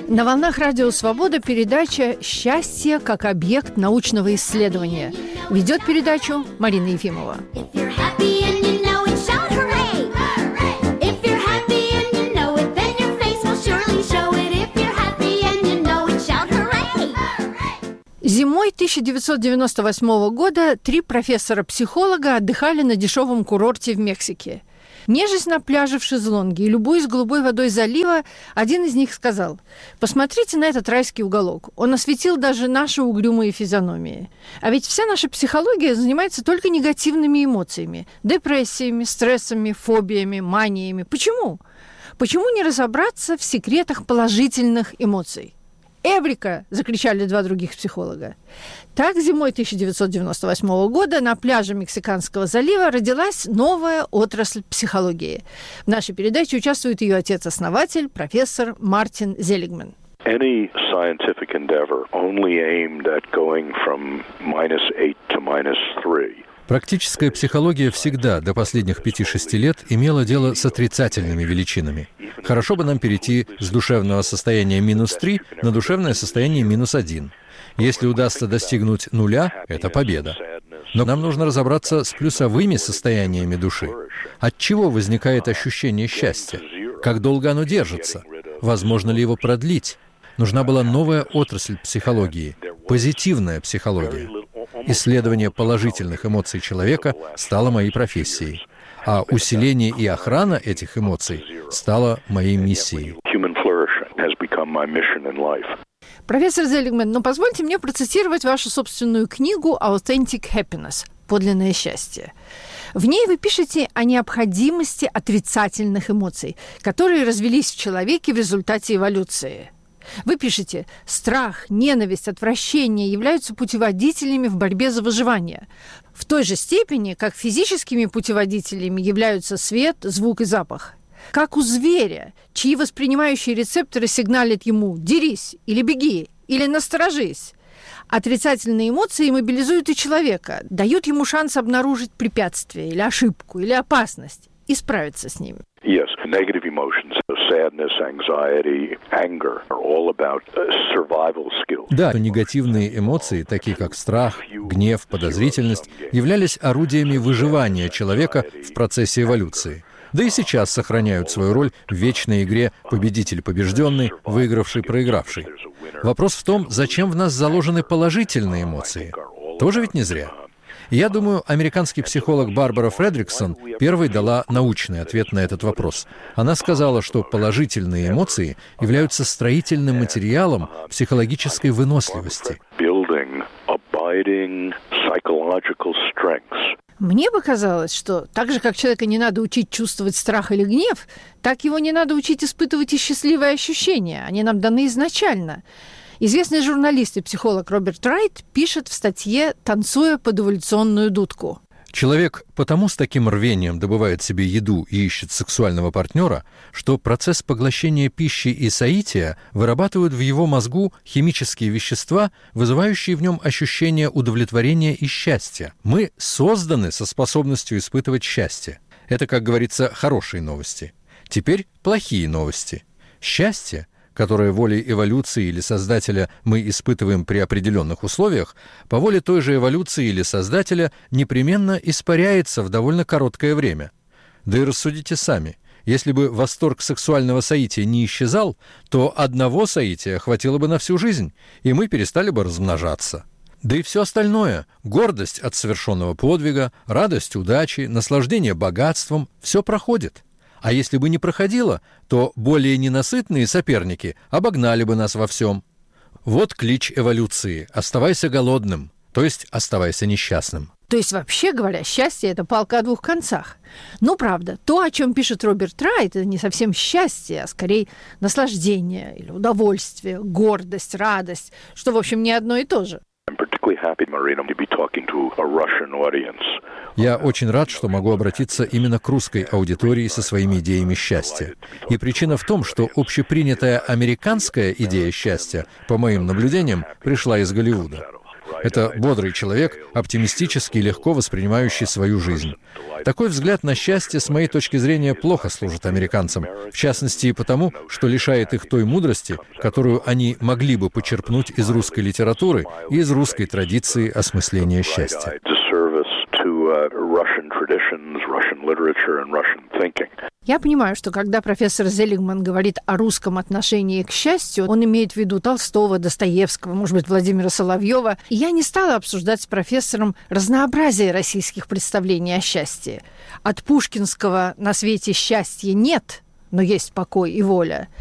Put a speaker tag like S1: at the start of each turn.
S1: На волнах Радио Свобода передача «Счастье как объект научного исследования». Ведет передачу Марина Ефимова. Зимой 1998 года 3 профессора-психолога отдыхали на дешевом курорте в Мексике. Нежесть на пляже в шезлонге и любуясь голубой водой залива, один из них сказал: «Посмотрите на этот райский уголок. Он осветил даже наши угрюмые физиономии. А ведь вся наша психология занимается только негативными эмоциями, депрессиями, стрессами, фобиями, маниями. Почему? Почему не разобраться в секретах положительных эмоций?» «Эврика!» – закричали 2 других психолога. Так, зимой 1998 года на пляже Мексиканского залива родилась новая отрасль психологии. В нашей передаче участвует ее отец-основатель, профессор Мартин Зелигман.
S2: Any scientific endeavor only aimed at going from -8 to -3.
S3: Практическая психология всегда до последних 5-6 лет имела дело с отрицательными величинами. Хорошо бы нам перейти с душевного состояния -3 на душевное состояние -1. Если удастся достигнуть 0, это победа. Но нам нужно разобраться с плюсовыми состояниями души. От чего возникает ощущение счастья? Как долго оно держится? Возможно ли его продлить? Нужна была новая отрасль психологии – позитивная психология. Исследование положительных эмоций человека стало моей профессией, а усиление и охрана этих эмоций стало моей миссией.
S1: Профессор Зелигман, позвольте мне процитировать вашу собственную книгу «Authentic Happiness» – «Подлинное счастье». В ней вы пишете о необходимости отрицательных эмоций, которые развились в человеке в результате эволюции. Вы пишете: страх, ненависть, отвращение являются путеводителями в борьбе за выживание. В той же степени, как физическими путеводителями являются свет, звук и запах. Как у зверя, чьи воспринимающие рецепторы сигналят ему «дерись» или «беги» или «насторожись». Отрицательные эмоции мобилизуют и человека, дают ему шанс обнаружить препятствие или ошибку, или опасность и справиться с ними.
S2: Yes, negative emotions, sadness, anxiety, anger are all about survival skills.
S3: Да, негативные эмоции, такие как страх, гнев, подозрительность, являлись орудиями выживания человека в процессе эволюции. Да и сейчас сохраняют свою роль в вечной игре победитель-побежденный, выигравший-проигравший. Вопрос в том, зачем в нас заложены положительные эмоции. Тоже ведь не зря. Я думаю, американский психолог Барбара Фредриксон первой дала научный ответ на этот вопрос. Она сказала, что положительные эмоции являются строительным материалом психологической выносливости.
S1: Мне показалось, что так же, как человека не надо учить чувствовать страх или гнев, так его не надо учить испытывать и счастливые ощущения. Они нам даны изначально. Известный журналист и психолог Роберт Райт пишет в статье «Танцуя под эволюционную дудку».
S3: Человек потому с таким рвением добывает себе еду и ищет сексуального партнера, что процесс поглощения пищи и соития вырабатывают в его мозгу химические вещества, вызывающие в нем ощущение удовлетворения и счастья. Мы созданы со способностью испытывать счастье. Это, как говорится, хорошие новости. Теперь плохие новости. Счастье, которое волей эволюции или Создателя мы испытываем при определенных условиях, по воле той же эволюции или Создателя непременно испаряется в довольно короткое время. Да и рассудите сами. Если бы восторг сексуального соития не исчезал, то одного соития хватило бы на всю жизнь, и мы перестали бы размножаться. Да и все остальное – гордость от совершенного подвига, радость удачи, наслаждение богатством – все проходит. А если бы не проходило, то более ненасытные соперники обогнали бы нас во всем. Вот клич эволюции – оставайся голодным, то есть оставайся несчастным.
S1: То есть, вообще говоря, счастье – это палка о 2 концах. Но, правда, то, о чем пишет Роберт Райт, это не совсем счастье, а скорее наслаждение или удовольствие, гордость, радость, что, в общем, не одно и то же.
S3: Я очень рад, что могу обратиться именно к русской аудитории со своими идеями счастья. И причина в том, что общепринятая американская идея счастья, по моим наблюдениям, пришла из Голливуда. Это бодрый человек, оптимистически и легко воспринимающий свою жизнь. Такой взгляд на счастье, с моей точки зрения, плохо служит американцам, в частности и потому, что лишает их той мудрости, которую они могли бы почерпнуть из русской литературы и из русской традиции осмысления счастья.
S1: Я понимаю, что когда профессор Зелигман говорит о русском отношении к счастью, он имеет в виду Толстого, Достоевского, может быть, Владимира Соловьева. И я не стала обсуждать с профессором разнообразие российских представлений о счастье. От пушкинского «на свете счастья нет», но есть покой и воля,